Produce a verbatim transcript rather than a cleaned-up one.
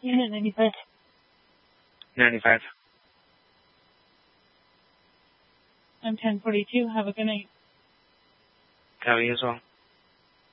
Unit ninety-five. ninety-five. I'm ten forty-two. Have a good night. How are you as well?